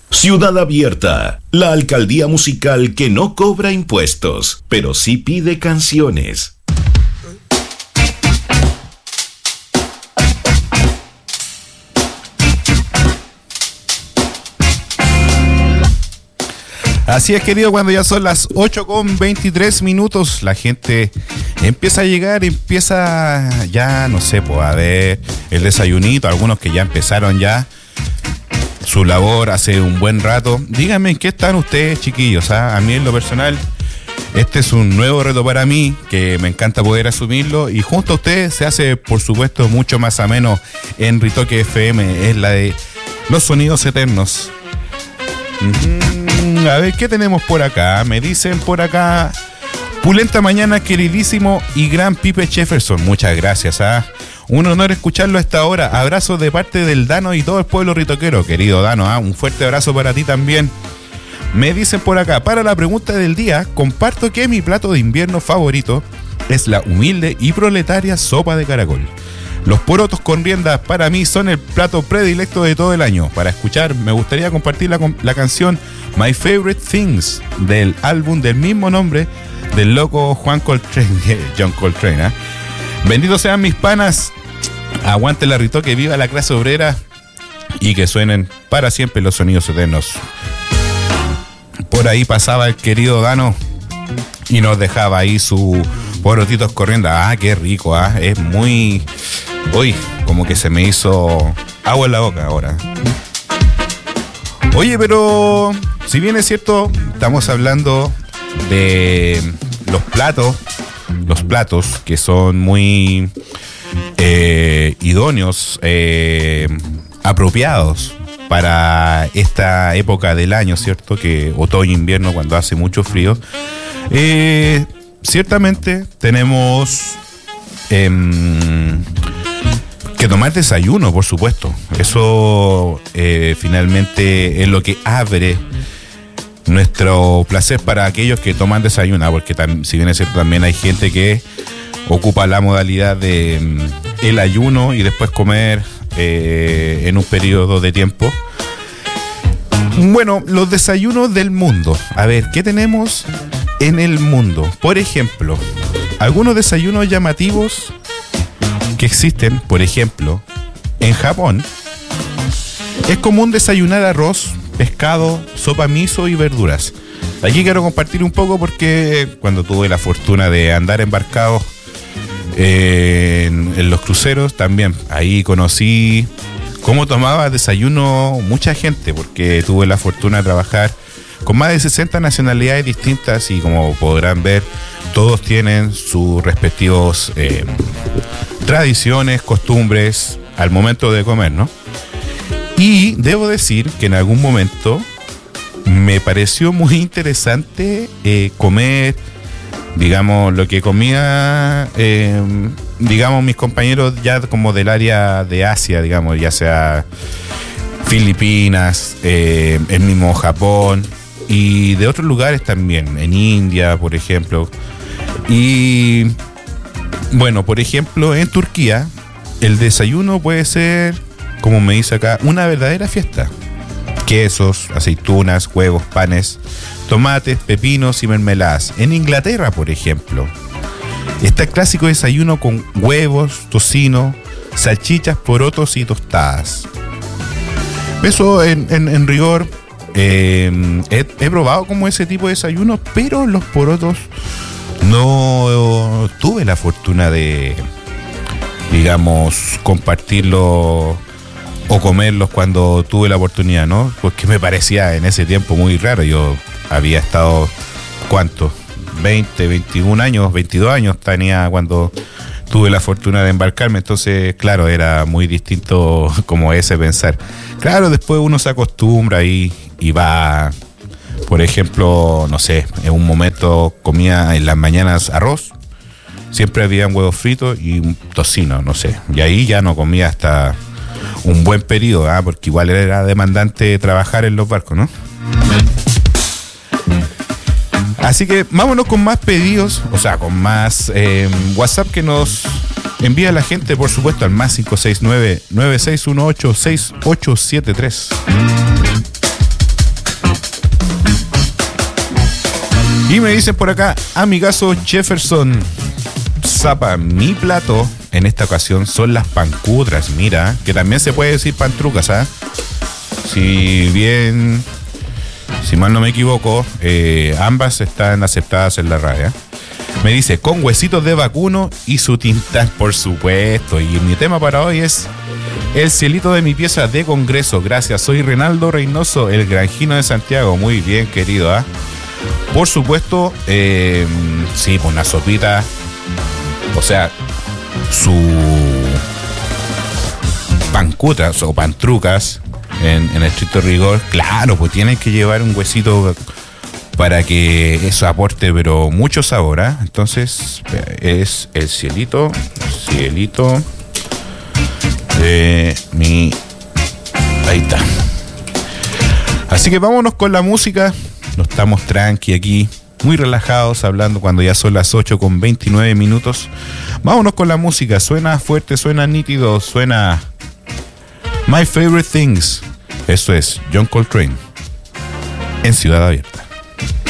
Ciudad Abierta, la alcaldía musical que no cobra impuestos, pero sí pide canciones. Así es, querido, cuando ya son las 8:23, la gente empieza a llegar, empieza ya, no sé, pues a ver el desayunito, algunos que ya empezaron ya su labor hace un buen rato. Díganme en qué están ustedes, chiquillos, ¿ah? A mí en lo personal, este es un nuevo reto para mí, que me encanta poder asumirlo, y junto a ustedes se hace, por supuesto, mucho más ameno en Ritoque FM, es la de los sonidos eternos. A ver, ¿qué tenemos por acá? Me dicen por acá: pulenta mañana, queridísimo y gran Pipe Jefferson. Muchas gracias, un honor escucharlo a esta hora. Abrazos de parte del Dano y todo el pueblo ritoquero. Querido Dano, un fuerte abrazo para ti también. Me dicen por acá: para la pregunta del día, comparto que mi plato de invierno favorito es la humilde y proletaria sopa de caracol. Los porotos con rienda para mí son el plato predilecto de todo el año. Para escuchar, me gustaría compartir la canción My Favorite Things del álbum del mismo nombre del loco John Coltrane. Benditos sean mis panas. Aguante la Ritoque, viva la clase obrera y que suenen para siempre los sonidos eternos. Por ahí pasaba el querido Dano y nos dejaba ahí sus porotitos corriendo. Qué rico, es muy... Uy, como que se me hizo agua en la boca ahora. Oye, pero si bien es cierto, estamos hablando de los platos que son muy idóneos, apropiados para esta época del año, ¿cierto? Que otoño, invierno, cuando hace mucho frío. Ciertamente tenemos que tomar desayuno, por supuesto. Eso finalmente es lo que abre nuestro placer para aquellos que toman desayuno, porque si bien es cierto, también hay gente que ocupa la modalidad de el ayuno y después comer en un periodo de tiempo. Bueno, los desayunos del mundo. A ver, ¿qué tenemos en el mundo? Por ejemplo, algunos desayunos llamativos que existen. Por ejemplo, en Japón es común desayunar arroz, pescado, sopa miso y verduras. Aquí quiero compartir un poco porque cuando tuve la fortuna de andar embarcado en los cruceros, también ahí conocí cómo tomaba desayuno mucha gente, porque tuve la fortuna de trabajar con más de 60 nacionalidades distintas y, como podrán ver, todos tienen sus respectivos tradiciones, costumbres al momento de comer, ¿no? Y debo decir que en algún momento me pareció muy interesante comer, digamos, lo que comía, digamos, mis compañeros ya como del área de Asia, digamos, ya sea Filipinas, el mismo Japón y de otros lugares también, en India, por ejemplo. Y bueno, por ejemplo, en Turquía el desayuno puede ser, como me dice acá, una verdadera fiesta. Quesos, aceitunas, huevos, panes, tomates, pepinos y mermeladas. En Inglaterra, por ejemplo, está el clásico desayuno con huevos, tocino, salchichas, porotos y tostadas. Eso en rigor, he probado como ese tipo de desayuno, pero los porotos no tuve la fortuna de, digamos, compartirlo o comerlos cuando tuve la oportunidad, ¿no? Porque me parecía en ese tiempo muy raro. Yo había estado, ¿cuánto? 20, 21 años, 22 años tenía cuando tuve la fortuna de embarcarme. Entonces, claro, era muy distinto como ese pensar. Claro, después uno se acostumbra y va, por ejemplo, no sé, en un momento comía en las mañanas arroz, siempre había un huevo frito y un tocino, no sé. Y ahí ya no comía hasta un buen periodo, porque igual era demandante trabajar en los barcos, ¿no? Así que vámonos con más pedidos, o sea, con más WhatsApp que nos envía la gente, por supuesto, al más 569-9618-6873. Y me dicen por acá, amigazo Jefferson, zapa, mi plato en esta ocasión son las pancutras, mira, que también se puede decir pantrucas, ¿ah? Si mal no me equivoco, ambas están aceptadas en la RAE. Me dice, con huesitos de vacuno y su tinta, por supuesto. Y mi tema para hoy es el cielito de mi pieza de congreso. Gracias, soy Reinaldo Reynoso, el granjino de Santiago. Muy bien, querido, ¿ah? Por supuesto, sí, con una sopita, o sea, su pancutras o pantrucas en estricto rigor, claro, pues tienen que llevar un huesito para que eso aporte, pero mucho sabor, ¿eh? Entonces, es el cielito de mi... Ahí está. Así que vámonos con la música. No estamos tranqui aquí, muy relajados, hablando cuando ya son las 8:29. Vámonos con la música. Suena fuerte, suena nítido, suena My Favorite Things. Eso es John Coltrane en Ciudad Abierta.